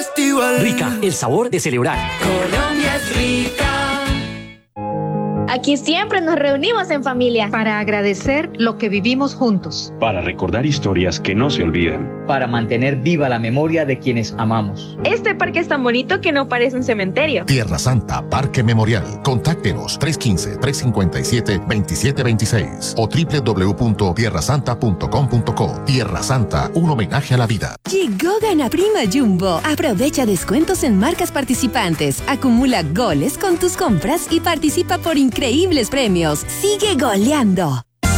festival. Rica, el sabor de celebrar. Colombia es rica. Aquí siempre nos reunimos en familia para agradecer lo que vivimos juntos, para recordar historias que no se olvidan, para mantener viva la memoria de quienes amamos. Este parque es tan bonito que no parece un cementerio. Tierra Santa Parque Memorial. Contáctenos 315-357-2726 o www.tierrasanta.com.co. Tierra Santa, un homenaje a la vida. Llegó Gana Prima Jumbo. Aprovecha descuentos en marcas participantes. Acumula goles con tus compras y participa por increíbles premios. Sigue goleando.